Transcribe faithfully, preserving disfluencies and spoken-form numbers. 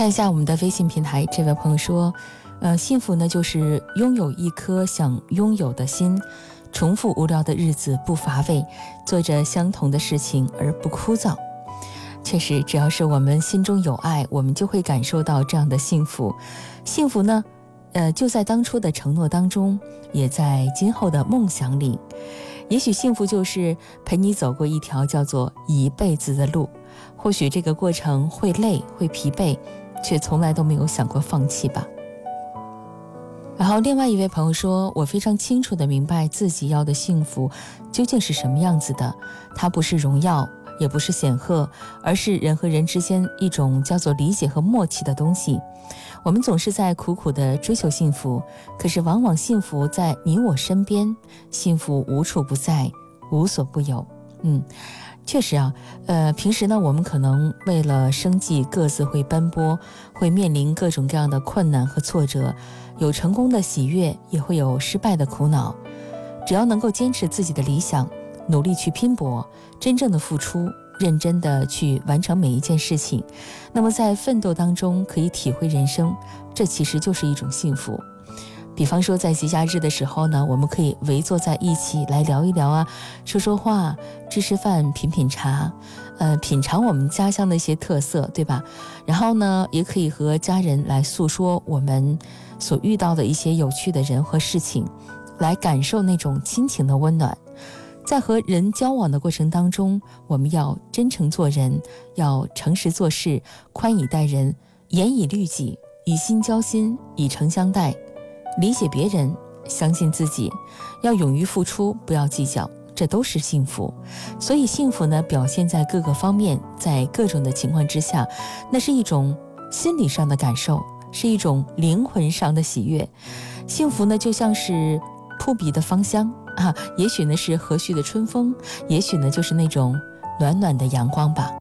看一下我们的微信平台，这位朋友说呃，幸福呢就是拥有一颗想拥有的心，重复无聊的日子不乏味，做着相同的事情而不枯燥。确实，只要是我们心中有爱，我们就会感受到这样的幸福。幸福呢呃，就在当初的承诺当中，也在今后的梦想里。也许幸福就是陪你走过一条叫做一辈子的路，或许这个过程会累会疲惫，却从来都没有想过放弃吧。然后另外一位朋友说，我非常清楚地明白自己要的幸福究竟是什么样子的，它不是荣耀，也不是显赫，而是人和人之间一种叫做理解和默契的东西。我们总是在苦苦地追求幸福，可是往往幸福在你我身边，幸福无处不在，无所不有。嗯，确实啊，呃，平时呢，我们可能为了生计各自会奔波，会面临各种各样的困难和挫折，有成功的喜悦，也会有失败的苦恼。只要能够坚持自己的理想，努力去拼搏，真正的付出，认真的去完成每一件事情，那么在奋斗当中可以体会人生，这其实就是一种幸福。比方说在节假日的时候呢，我们可以围坐在一起来聊一聊啊，说说话，吃吃饭，品品茶，呃，品尝我们家乡的一些特色，对吧？然后呢，也可以和家人来诉说我们所遇到的一些有趣的人和事情，来感受那种亲情的温暖。在和人交往的过程当中，我们要真诚做人，要诚实做事，宽以待人，严以律己，以心交心，以诚相待，理解别人，相信自己，要勇于付出，不要计较，这都是幸福。所以幸福呢，表现在各个方面，在各种的情况之下，那是一种心理上的感受，是一种灵魂上的喜悦。幸福呢，就像是扑鼻的芳香啊，也许呢是和煦的春风，也许呢就是那种暖暖的阳光吧。